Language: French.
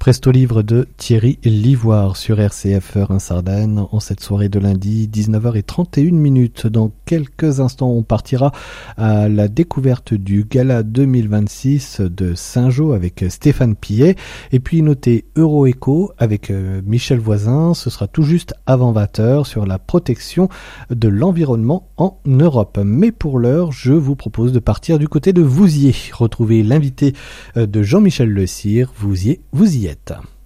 Presto Livre de Thierry Livoire sur RCF Reims-Ardennes en cette soirée de lundi, 19h31. Dans quelques instants, on partira à la découverte du Gala 2026 de Saint-Jean avec Stéphane Pillet. Et puis notez Euroéco avec Michel Voisin. Ce sera tout juste avant 20h sur la protection de l'environnement en Europe. Mais pour l'heure, je vous propose de partir du côté de Vouziers. Retrouvez l'invité de Jean-Michel Le Cire. Vouziers, vous y êtes.